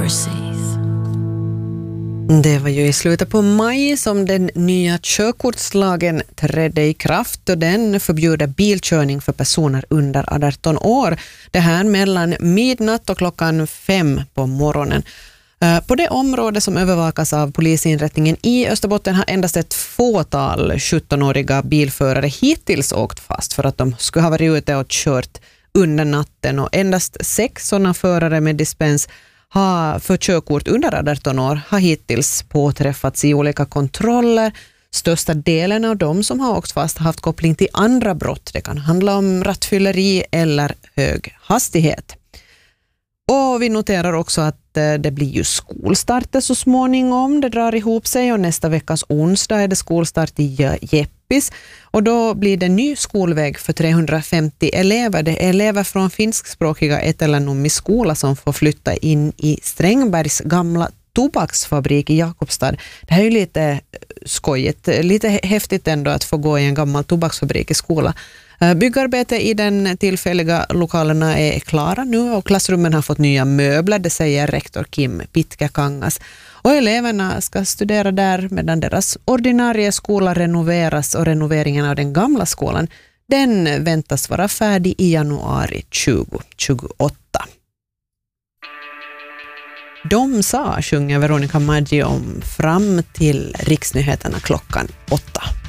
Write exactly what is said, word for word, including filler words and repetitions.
overseas. Det var ju i slutet på maj som den nya körkortslagen trädde i kraft och den förbjuder bilkörning för personer under arton år. Det här mellan midnatt och klockan fem på morgonen. På det område som övervakas av polisinrättningen i Österbotten har endast ett fåtal sjuttonåriga bilförare hittills åkt fast för att de skulle ha varit ute och kört under natten, och endast sex sådana förare med dispens har för körkort under arton år har hittills påträffats i olika kontroller. Största delen av dem som har åkt fast har haft koppling till andra brott. Det kan handla om rattfylleri eller hög hastighet. Och vi noterar också att det blir ju skolstarter så småningom. Det drar ihop sig och nästa veckas onsdag är det skolstart i Jeppis. Och då blir det ny skolväg för trehundrafemtio elever. Det är elever från finskspråkiga Etelä-Nummi skola som får flytta in i Strängbergs gamla tobaksfabrik i Jakobstad. Det här är ju lite skojigt, lite häftigt ändå att få gå i en gammal tobaksfabrik i skola. Byggarbete i den tillfälliga lokalerna är klara nu och klassrummen har fått nya möbler, det säger rektor Kim Pitkäkangas. Och eleverna ska studera där medan deras ordinarie skola renoveras, och renoveringen av den gamla skolan den väntas vara färdig i januari tjugohundratjugoåtta. De sa, sjunger Veronica Maggio om fram till riksnyheterna klockan åtta.